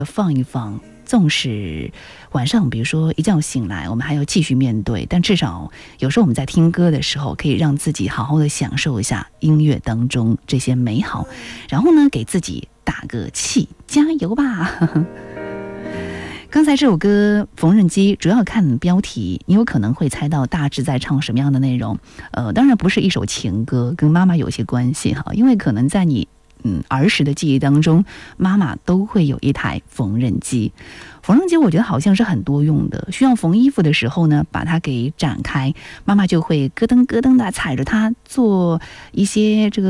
放一放，纵使晚上比如说一觉醒来我们还要继续面对，但至少有时候我们在听歌的时候可以让自己好好的享受一下音乐当中这些美好，然后呢给自己打个气，加油吧刚才这首歌缝纫机主要看标题，你有可能会猜到大致在唱什么样的内容。当然不是一首情歌，跟妈妈有些关系哈，因为可能在你儿时的记忆当中，妈妈都会有一台缝纫机。缝纫机我觉得好像是很多用的，需要缝衣服的时候呢，把它给展开，妈妈就会咯噔咯噔的踩着它做一些这个